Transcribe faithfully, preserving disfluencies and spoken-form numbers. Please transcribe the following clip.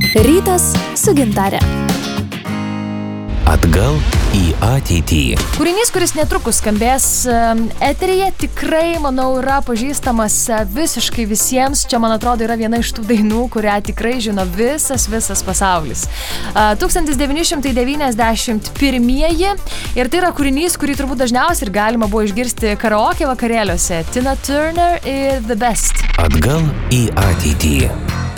Rytas su Gintare. Atgal į ateitį. Kūrinys, kuris netrukus skambės eteryje, tikrai, manau, yra pažįstamas visiškai visiems. Čia, man atrodo, yra viena iš tų dainų, kurią tikrai žino visas, visas pasaulis. tūkstantis devyni šimtai devyniasdešimt pirmieji ir tai yra kūrinys, kurį turbūt dažniausiai ir galima buvo išgirsti karaoke vakarėliuose. Tina Turner ir The Best. Atgal į ateitį.